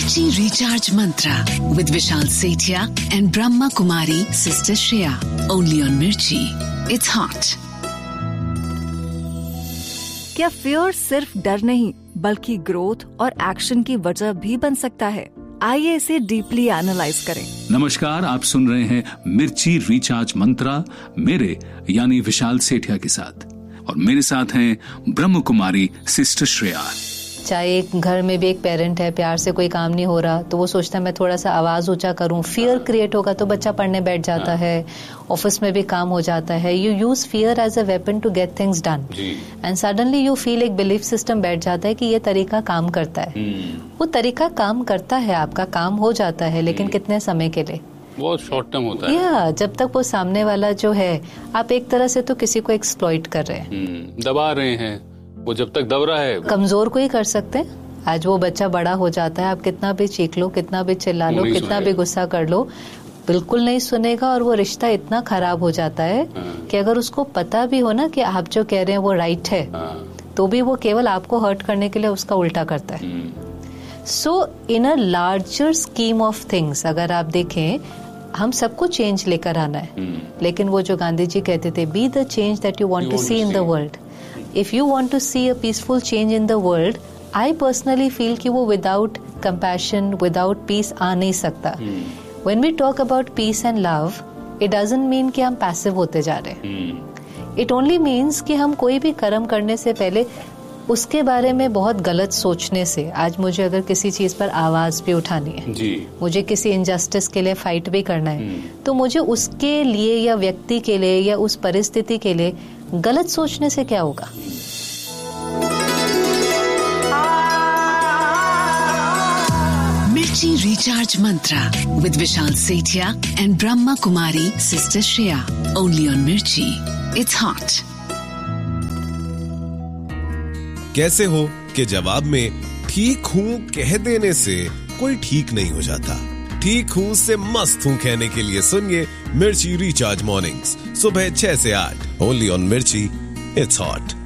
Mirchi Recharge Mantra with Vishal Sethia and Brahma Kumari Sister Shreya. Only on Mirchi. It's hot. क्या fear सिर्फ डर नहीं बल्कि growth और एक्शन की वजह भी बन सकता है? आइए इसे डीपली एनालाइज करें। नमस्कार, आप सुन रहे हैं मिर्ची रिचार्ज मंत्रा मेरे यानी विशाल सेठिया के साथ, और मेरे साथ हैं ब्रह्म कुमारी सिस्टर श्रेया। चाहे एक घर में भी एक पेरेंट है, प्यार से कोई काम नहीं हो रहा तो वो सोचता है मैं थोड़ा सा आवाज ऊंचा करूं, फियर क्रिएट होगा तो बच्चा पढ़ने बैठ जाता है, ऑफिस में भी काम हो जाता है। You use fear as a weapon to get things done and suddenly you feel एक बिलीफ सिस्टम बैठ जाता है कि ये तरीका काम करता है। वो तरीका काम करता है, आपका काम हो जाता है, लेकिन कितने समय के लिए? बहुत शॉर्ट टर्म होता है। या जब तक वो सामने वाला जो है, आप एक तरह से तो किसी को एक्सप्लॉइट कर रहे हैं, दबा रहे हैं। वो जब तक दब रहा है, कमजोर को ही कर सकते हैं। आज वो बच्चा बड़ा हो जाता है, आप कितना भी चीख लो, कितना भी चिल्ला लो, कितना भी गुस्सा कर लो, बिल्कुल नहीं सुनेगा। और वो रिश्ता इतना खराब हो जाता है कि अगर उसको पता भी हो ना कि आप जो कह रहे हैं वो राइट है, तो भी वो केवल आपको हर्ट करने के लिए उसका उल्टा करता है। सो इन a larger scheme of things अगर आप देखें, हम सबको चेंज लेकर आना है, लेकिन वो जो गांधी जी कहते थे, be the change that you want to C in the world. If you want to see a peaceful change in the world, I personally feel कि वो without compassion, without peace आ नहीं सकता। When we talk about peace and love, it doesn't mean कि हम passive होते जा रहे हैं। It only means कि हम कोई भी कर्म करने से पहले उसके बारे में बहुत गलत सोचने से, आज मुझे अगर किसी चीज पर आवाज भी उठानी है जी, मुझे किसी इनजस्टिस के लिए फाइट भी करना है, तो मुझे उसके लिए या व्यक्ति के लिए या उस परिस्थिति के लिए गलत सोचने से क्या होगा? Mirchi Recharge Mantra with Vishal Sethia and Brahma Kumari Sister Shreya. Only on Mirchi. It's hot. कैसे हो कि जवाब में ठीक हूँ कह देने से कोई ठीक नहीं हो जाता। ठीक हूँ से मस्त हूँ कहने के लिए सुनिए मिर्ची रिचार्ज मॉर्निंग्स सुबह 6 से 8 ओनली ऑन मिर्ची। It's hot.